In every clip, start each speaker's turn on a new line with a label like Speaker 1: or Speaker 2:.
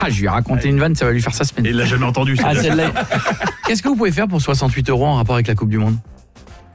Speaker 1: Ah, je lui ai raconté une vanne, ça va lui faire sa semaine.
Speaker 2: Et il l'a jamais entendu.
Speaker 1: Ah, celle-là. Qu'est-ce que vous pouvez faire pour 68 € en rapport avec la Coupe du Monde ?
Speaker 2: Quoi ?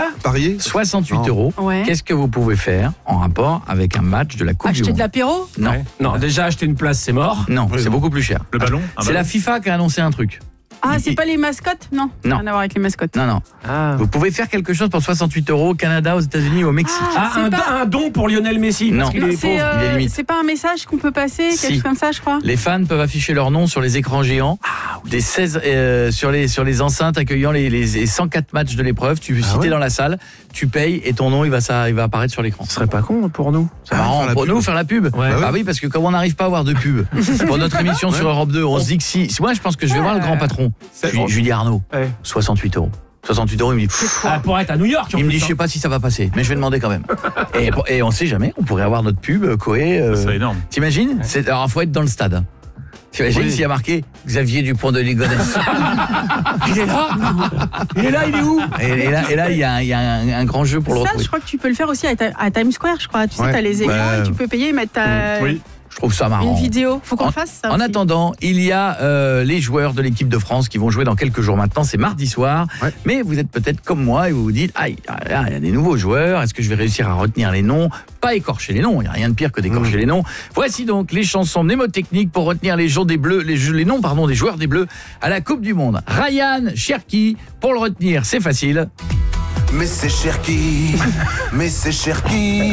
Speaker 3: Parier
Speaker 1: 68
Speaker 3: Non.
Speaker 1: €.
Speaker 4: Ouais.
Speaker 1: Qu'est-ce que vous pouvez faire en rapport avec un match de la Coupe du
Speaker 4: Acheter
Speaker 1: Monde ?
Speaker 4: de l'apéro ?
Speaker 1: Non,
Speaker 5: Ouais. Non, déjà acheter une place, c'est mort.
Speaker 1: non,
Speaker 3: Oui,
Speaker 1: c'est
Speaker 3: non.
Speaker 1: beaucoup plus cher.
Speaker 2: Le ballon ? Un
Speaker 1: C'est
Speaker 2: ballon
Speaker 1: la FIFA qui a annoncé un truc.
Speaker 4: Ah, c'est pas les mascottes ? Non.
Speaker 1: Non.
Speaker 4: Rien à voir avec les mascottes.
Speaker 1: Non.
Speaker 5: Ah,
Speaker 1: Vous pouvez faire quelque chose pour 68 € au Canada, aux États-Unis, au Mexique.
Speaker 4: c'est
Speaker 5: un don pour Lionel Messi.
Speaker 1: Non.
Speaker 5: Parce qu'il
Speaker 4: Non,
Speaker 5: est
Speaker 4: c'est,
Speaker 5: pauvre.
Speaker 1: il est limite.
Speaker 4: c'est pas un message qu'on peut passer, quelque
Speaker 1: Si.
Speaker 4: chose comme ça, je crois.
Speaker 1: Les fans peuvent afficher leur nom sur les écrans géants des 16 sur les enceintes accueillant les 104 matchs de l'épreuve. Si t'es
Speaker 5: ouais.
Speaker 1: dans la salle, tu payes et ton nom il va apparaître sur l'écran.
Speaker 5: Ce serait pas con pour nous.
Speaker 1: C'est marrant
Speaker 3: faire la
Speaker 1: pour
Speaker 3: pub.
Speaker 1: nous faire la pub.
Speaker 5: Ouais.
Speaker 1: Bah oui, parce que comme on n'arrive pas à avoir de pub pour notre émission sur Europe 2, on se dit que si. Moi, je pense que je vais voir le grand patron, Julie Arnaud.
Speaker 5: Ouais.
Speaker 1: 68 €. 68 €, il me dit. Pff,
Speaker 5: Pour être à New York. en
Speaker 1: il me
Speaker 5: plus,
Speaker 1: dit, je sais pas si ça va passer, mais je vais demander quand même. Et on sait jamais, on pourrait avoir notre pub, Coé.
Speaker 2: Ça serait énorme.
Speaker 1: T'imagines ? Alors, faut être dans le stade. Hein. T'imagines s'il y a marqué Xavier Dupont de Ligonnès. Il est là. Il est où ? Et là, il y a un grand jeu pour le
Speaker 4: Ça,
Speaker 1: retrouver.
Speaker 4: je crois que tu peux le faire aussi à Times Square, je crois. Tu sais,
Speaker 3: Ouais.
Speaker 4: t'as les écrans
Speaker 3: Ouais.
Speaker 4: et tu peux payer et mettre
Speaker 2: Oui.
Speaker 1: Je trouve ça marrant.
Speaker 4: une vidéo. Faut qu'on
Speaker 1: En-
Speaker 4: le fasse, ça
Speaker 1: En
Speaker 4: aussi.
Speaker 1: attendant, il y a les joueurs de l'équipe de France qui vont jouer dans quelques jours maintenant. C'est mardi soir.
Speaker 3: Ouais.
Speaker 1: Mais vous êtes peut-être comme moi et vous vous dites « Aïe, il y a des nouveaux joueurs. Est-ce que je vais réussir à retenir les noms ?» Pas écorcher les noms. Il n'y a rien de pire que d'écorcher les noms. Voici donc les chansons mnémotechniques pour retenir les noms des joueurs des Bleus à la Coupe du Monde. Ryan Cherki, pour le retenir, c'est facile.
Speaker 6: Mais c'est Cherki, mais c'est Cherki.